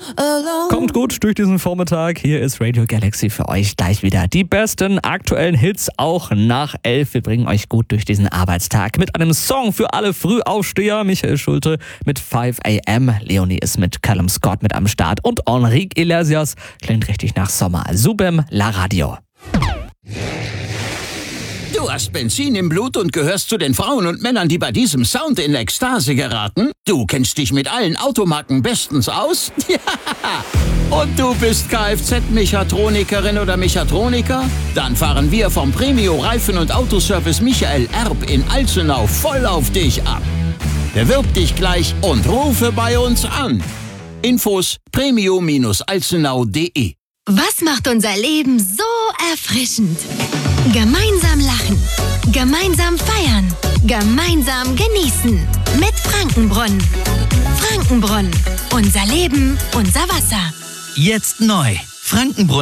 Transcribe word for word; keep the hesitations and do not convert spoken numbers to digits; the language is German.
alone. Kommt gut durch diesen Vormittag. Hier ist Radio Galaxy für euch gleich wieder. Die besten aktuellen Hits auch nach elf. Wir bringen euch gut durch diesen Arbeitstag mit einem Song für alle Frühaufsteher. Michael Schulte mit five a m. Leonie ist mit Callum Scott mit am Start. Und Enrique Iglesias klingt richtig nach Sommer. Subem La Radio. Du hast Benzin im Blut und gehörst zu den Frauen und Männern, die bei diesem Sound in Ekstase geraten? Du kennst dich mit allen Automarken bestens aus? Ja! Und du bist Kfz-Mechatronikerin oder Mechatroniker? Dann fahren wir vom Premio Reifen- und Autoservice Michael Erb in Alzenau voll auf dich ab. Bewirb dich gleich und rufe bei uns an. Infos premio Bindestrich alzenau punkt de. Was macht unser Leben so erfrischend? Gemeinsam lachen, gemeinsam feiern, gemeinsam genießen. Mit Frankenbrunnen. Frankenbrunnen. Unser Leben, unser Wasser. Jetzt neu. Frankenbrunnen.